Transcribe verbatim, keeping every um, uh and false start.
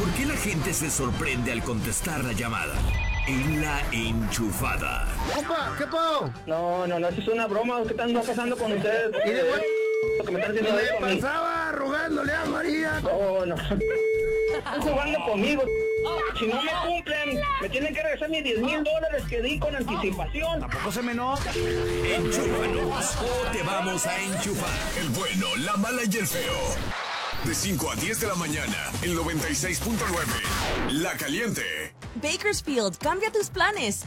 ¿Por qué la gente se sorprende al contestar la llamada? En La Enchufada. ¡Opa! ¿Qué po? No, no, no, eso es una broma. ¿Qué están pasando con ustedes? ¿Y de vuelta? Lo que me están diciendo Me esto a mí. pasaba rogándole a María. No, no. Están jugando conmigo. Si no me cumplen, me tienen que regresar mis diez mil dólares que di con anticipación. ¿Tampoco se me enoja? Enchúfanos o te vamos a enchufar. El bueno, la mala y el feo. De cinco a diez de la mañana, el noventa y seis punto nueve. La Caliente. Bakersfield, cambia tus planes.